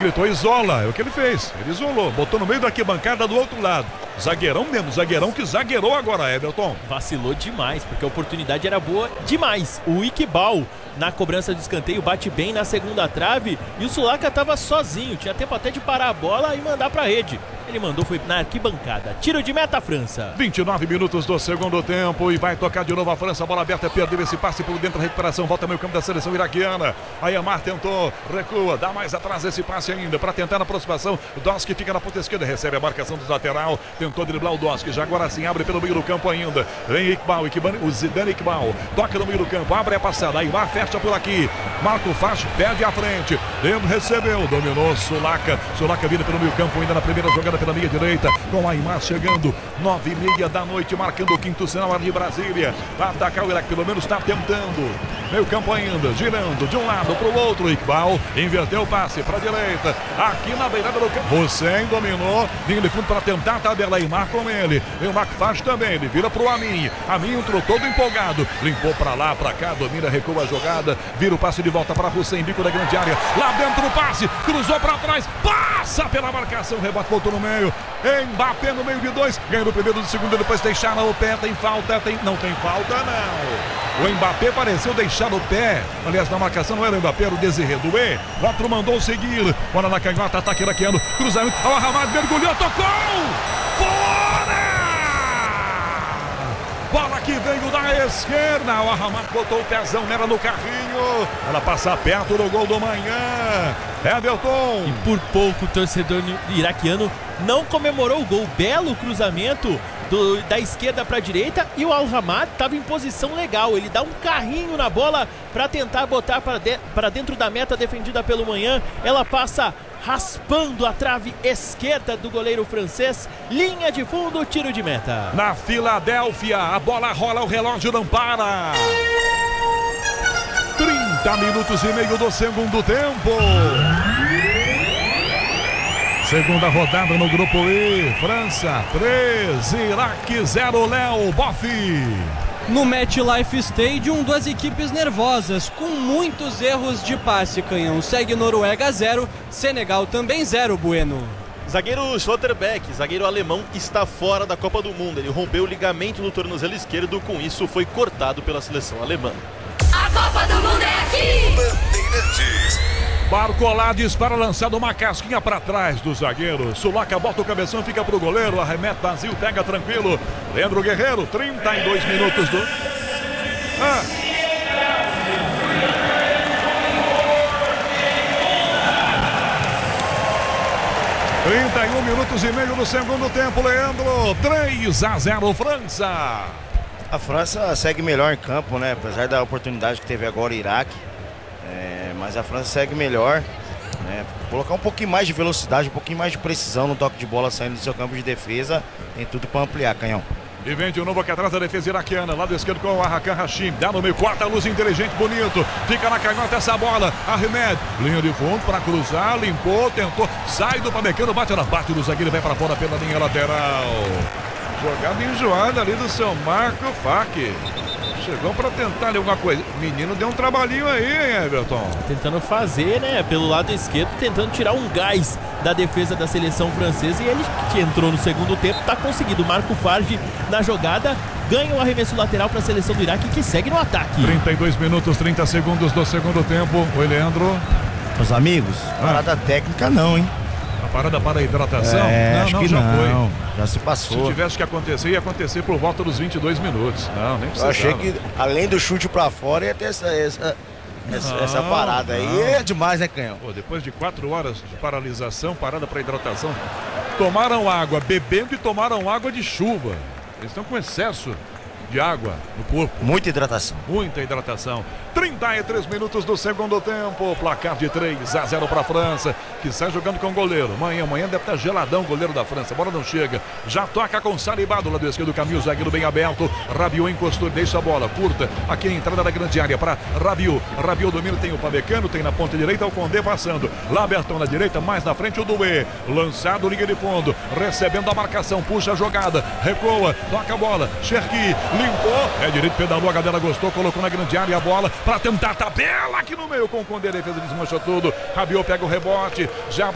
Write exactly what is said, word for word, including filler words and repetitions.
gritou, isola, é o que ele fez, ele isolou, botou no meio da arquibancada do outro lado. Zagueirão mesmo, zagueirão que zagueirou agora, Everton. Vacilou demais, porque a oportunidade era boa demais. O Iqbal, na cobrança de escanteio, bate bem na segunda trave e o Sulaka estava sozinho, tinha tempo até de parar a bola e mandar pra rede. Ele mandou, foi na arquibancada. Tiro de meta, França. vinte e nove minutos do segundo tempo e vai tocar de novo a França. Bola aberta, perdeu esse passe por dentro, a recuperação, volta meio campo da seleção iraquiana. A Yamar tentou, recua, dá mais atrás esse passe ainda para tentar a aproximação. O Doski fica na ponta esquerda, recebe a marcação do lateral. Tentou driblar o Doski, já agora sim abre pelo meio do campo ainda. Vem Iqbal, Iqbal, o Zidane Iqbal. Toca no meio do campo, abre a passada. A Yamar fecha por aqui. Marco Faz perde a frente. Dentro recebeu, dominou Sulaka. Sulaka vindo pelo meio campo ainda na primeira jogada pela meia direita, com a Aimar chegando, nove e meia da noite, marcando o quinto sinal de Brasília, para atacar o Iraque, pelo menos está tentando, meio campo ainda, girando de um lado para o outro, Iqbal, inverteu o passe para a direita, aqui na beirada do campo, Hussein dominou, linha de fundo para tentar a tabela, Aimar com ele, e o Marco faz também, ele vira para o Amin, Amin entrou todo empolgado, limpou para lá, para cá, domina, recua a jogada, vira o passe de volta para Hussein, bico da grande área, lá dentro o passe, cruzou para trás, passa pela marcação, rebote, voltou no meio, Mbappé no meio de dois, ganhou o primeiro do segundo, depois deixaram o pé, tem falta, tem... não tem falta não, o Mbappé pareceu deixar o pé, aliás na marcação não era o Mbappé, era o Desiré Doué, o outro mandou seguir, bola na canhota, ataque iraquiano, cruzamento, ao Arramado, mergulhou, tocou, fora! Bola que veio da esquerda, o Arramado botou o pezão nela no carrinho, ela passa perto do gol do manhã, Everton. E por pouco o torcedor iraquiano não comemorou o gol, belo cruzamento do, da esquerda para a direita e o Al-Hamad estava em posição legal, ele dá um carrinho na bola para tentar botar para de, dentro da meta defendida pelo Manhã, ela passa raspando a trave esquerda do goleiro francês, linha de fundo, tiro de meta. Na Filadélfia, a bola rola, o relógio não para. trinta minutos e meio do segundo tempo. Segunda rodada no grupo E, França três, Iraque zero, Léo Boff. No MetLife Stadium, duas equipes nervosas, com muitos erros de passe, Canhão. Segue Noruega zero, Senegal também zero, Bueno. Zagueiro Schlotterbeck, zagueiro alemão, está fora da Copa do Mundo. Ele rompeu o ligamento do tornozelo esquerdo, com isso foi cortado pela seleção alemã. A Copa do Mundo é aqui! Bandeirantes. Barcolá dispara, lançado uma casquinha para trás do zagueiro. Sulaka bota o cabeção, fica pro goleiro. Arremete vazio, pega tranquilo. Leandro Guerreiro, trinta e dois minutos do... Ah. trinta e um minutos e meio do segundo tempo, Leandro. três a zero, França. A França segue melhor em campo, né? Apesar da oportunidade que teve agora o Iraque. É, mas a França segue melhor, né? Colocar um pouquinho mais de velocidade, um pouquinho mais de precisão no toque de bola saindo do seu campo de defesa, tem tudo para ampliar, Canhão. E vem de novo aqui atrás da defesa iraquiana, lado esquerdo com o Arrakan Hashim, dá no meio, corta a luz, inteligente, bonito, fica na canhota essa bola, Ahmed, linha de fundo para cruzar, limpou, tentou, sai do Pamecano, bate na parte do zagueiro, vai para fora pela linha lateral. Jogada enjoada ali do seu Marco Fak. Chegou para tentar ali alguma coisa. O menino deu um trabalhinho aí, hein, Everton? Tentando fazer, né, pelo lado esquerdo, tentando tirar um gás da defesa da seleção francesa. E ele, que entrou no segundo tempo, tá conseguindo. Marco Farge na jogada, ganha o arremesso lateral para a seleção do Iraque, que segue no ataque. trinta e dois minutos, trinta segundos do segundo tempo. Oi, Leandro. Os amigos, parada ah. técnica não, hein? A parada para a hidratação? É, não, acho não, que já não. foi. Já se passou. Se tivesse que acontecer, ia acontecer por volta dos vinte e dois minutos. Não, nem precisava. Eu achei que, além do chute pra fora, ia ter essa, essa, essa, não, essa parada aí. Não. É demais, né, Canhão? Pô, depois de quatro horas de paralisação, parada para hidratação, tomaram água bebendo e tomaram água de chuva. Eles estão com excesso de água no corpo. Muita hidratação. Muita hidratação. trinta e três minutos do segundo tempo. Placar de três a zero para a França, que sai jogando com o goleiro. Amanhã, amanhã deve estar geladão o goleiro da França. A bola não chega. Já toca com Salibá do lado esquerdo do caminho. Zagueiro bem aberto. Rabiot encostou, deixa a bola curta. Aqui a entrada da grande área para Rabiot. Rabiot domina, tem o Pamecano, tem na ponta direita o Condé passando. Laberton na direita, mais na frente o Doué. Lançado, liga de fundo. Recebendo a marcação, puxa a jogada. Recua, toca a bola. Cherki limpou. É direito, pedalou, a galera gostou, colocou na grande área a bola para tentar a tabela aqui no meio com o Condé. A defesa desmancha tudo. Rabiot pega o rebote. Já